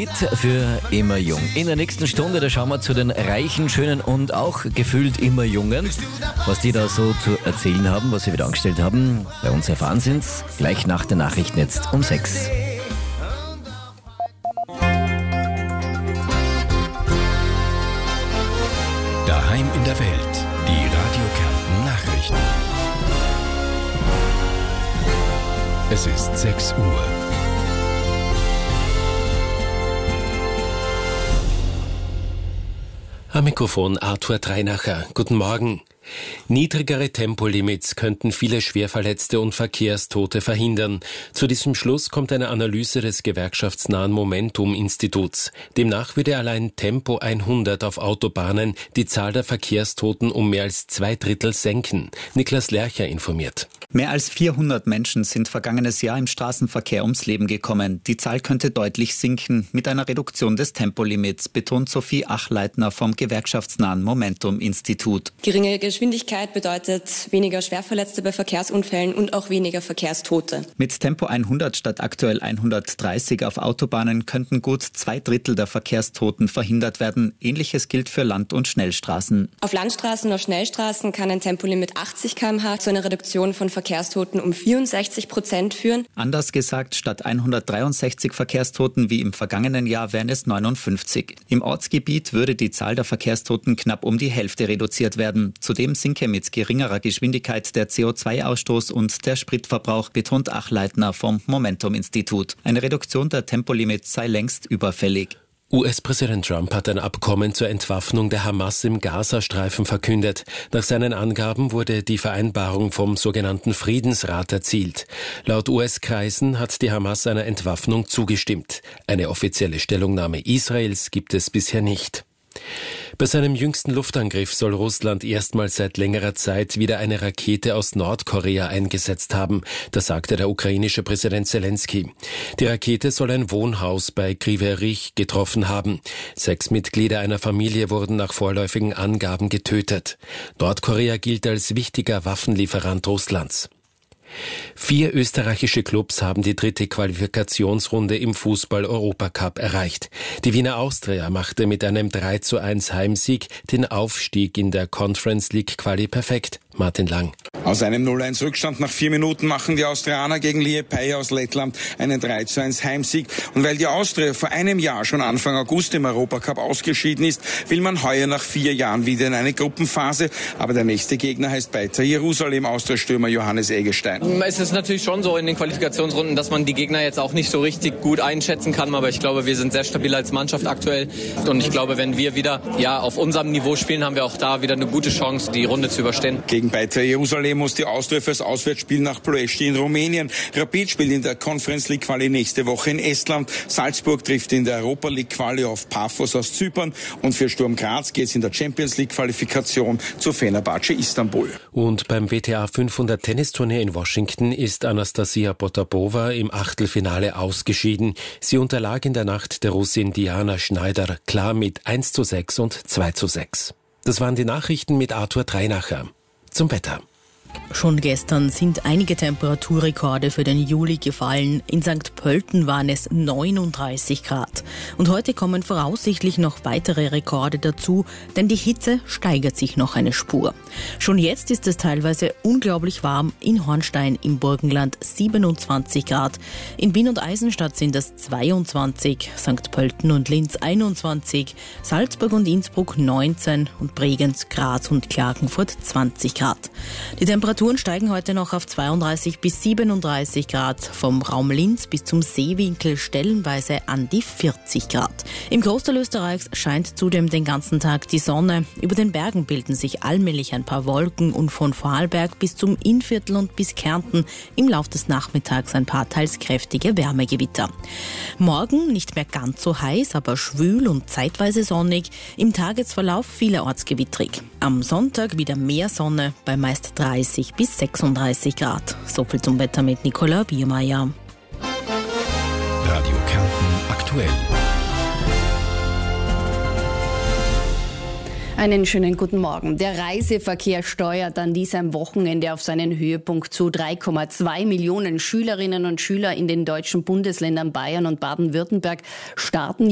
Lied für immer jung. In der nächsten Stunde, da schauen wir zu den reichen, schönen und auch gefühlt immer jungen. Was die da so zu erzählen haben, was sie wieder angestellt haben. Bei uns erfahren Sie es gleich nach den Nachrichten jetzt um 6. Daheim in der Welt. Die Radio Kärnten Nachrichten. Es ist 6 Uhr. Am Mikrofon Arthur Dreinacher. Guten Morgen. Niedrigere Tempolimits könnten viele Schwerverletzte und Verkehrstote verhindern. Zu diesem Schluss kommt eine Analyse des gewerkschaftsnahen Momentum-Instituts. Demnach würde allein Tempo 100 auf Autobahnen die Zahl der Verkehrstoten um mehr als 2/3 senken. Niklas Lercher informiert. Mehr als 400 Menschen sind vergangenes Jahr im Straßenverkehr ums Leben gekommen. Die Zahl könnte deutlich sinken mit einer Reduktion des Tempolimits, betont Sophie Achleitner vom gewerkschaftsnahen Momentum-Institut. Geringe Geschwindigkeit bedeutet weniger Schwerverletzte bei Verkehrsunfällen und auch weniger Verkehrstote. Mit Tempo 100 statt aktuell 130 auf Autobahnen könnten gut 2/3 der Verkehrstoten verhindert werden. Ähnliches gilt für Land- und Schnellstraßen. Auf Landstraßen und auf Schnellstraßen kann ein Tempolimit 80 km/h zu einer Reduktion von Verkehrstoten um 64% führen. Anders gesagt, statt 163 Verkehrstoten wie im vergangenen Jahr wären es 59. Im Ortsgebiet würde die Zahl der Verkehrstoten knapp um die Hälfte reduziert werden. Zudem sinke mit geringerer Geschwindigkeit der CO2-Ausstoß und der Spritverbrauch, betont Achleitner vom Momentum-Institut. Eine Reduktion der Tempolimits sei längst überfällig. US-Präsident Trump hat ein Abkommen zur Entwaffnung der Hamas im Gazastreifen verkündet. Nach seinen Angaben wurde die Vereinbarung vom sogenannten Friedensrat erzielt. Laut US-Kreisen hat die Hamas einer Entwaffnung zugestimmt. Eine offizielle Stellungnahme Israels gibt es bisher nicht. Bei seinem jüngsten Luftangriff soll Russland erstmals seit längerer Zeit wieder eine Rakete aus Nordkorea eingesetzt haben. Das sagte der ukrainische Präsident Zelensky. Die Rakete soll ein Wohnhaus bei Kryvyi Rih getroffen haben. 6 Mitglieder einer Familie wurden nach vorläufigen Angaben getötet. Nordkorea gilt als wichtiger Waffenlieferant Russlands. 4 österreichische Clubs haben die 3. Qualifikationsrunde im Fußball-Europacup erreicht. Die Wiener Austria machte mit einem 3:1 Heimsieg den Aufstieg in der Conference League Quali perfekt. Martin Lang. Aus einem 0:1 Rückstand nach 4 Minuten machen die Austrianer gegen Liepāja aus Lettland einen 3:1 Heimsieg. Und weil die Austria vor einem Jahr schon Anfang August im Europacup ausgeschieden ist, will man heuer nach 4 Jahren wieder in eine Gruppenphase. Aber der nächste Gegner heißt Beitar Jerusalem, Austria-Stürmer Johannes Eggestein. Es ist natürlich schon so in den Qualifikationsrunden, dass man die Gegner jetzt auch nicht so richtig gut einschätzen kann. Aber ich glaube, wir sind sehr stabil als Mannschaft aktuell. Und ich glaube, wenn wir wieder auf unserem Niveau spielen, haben wir auch da wieder eine gute Chance, die Runde zu überstehen. Gegen Beitar Jerusalem muss die Austria fürs Auswärtsspiel nach Ploiești in Rumänien. Rapid spielt in der Conference League Quali nächste Woche in Estland. Salzburg trifft in der Europa League Quali auf Paphos aus Zypern. Und für Sturm Graz geht es in der Champions League Qualifikation zu Fenerbahce Istanbul. Und beim WTA 500 Tennisturnier in Washington ist Anastasia Potapova im Achtelfinale ausgeschieden. Sie unterlag in der Nacht der Russin Diana Schneider klar mit 1:6 und 2:6. Das waren die Nachrichten mit Arthur Dreinacher. Zum Wetter. Schon gestern sind einige Temperaturrekorde für den Juli gefallen. In St. Pölten waren es 39 Grad. Und heute kommen voraussichtlich noch weitere Rekorde dazu, denn die Hitze steigert sich noch eine Spur. Schon jetzt ist es teilweise unglaublich warm. In Hornstein im Burgenland 27 Grad. In Wien und Eisenstadt sind es 22, St. Pölten und Linz 21, Salzburg und Innsbruck 19 und Bregenz, Graz und Klagenfurt 20 Grad. Die Temperaturen steigen heute noch auf 32 bis 37 Grad. Vom Raum Linz bis zum Seewinkel stellenweise an die 40 Grad. Im Großteil Österreichs scheint zudem den ganzen Tag die Sonne. Über den Bergen bilden sich allmählich ein paar Wolken und von Vorarlberg bis zum Innviertel und bis Kärnten im Lauf des Nachmittags ein paar teils kräftige Wärmegewitter. Morgen nicht mehr ganz so heiß, aber schwül und zeitweise sonnig. Im Tagesverlauf vielerorts gewittrig. Am Sonntag wieder mehr Sonne bei meist 30 bis 36 Grad. So viel zum Wetter mit Nicola Biermeier. Radio Kärnten aktuell. Einen schönen guten Morgen. Der Reiseverkehr steuert an diesem Wochenende auf seinen Höhepunkt zu. 3,2 Millionen Schülerinnen und Schüler in den deutschen Bundesländern Bayern und Baden-Württemberg starten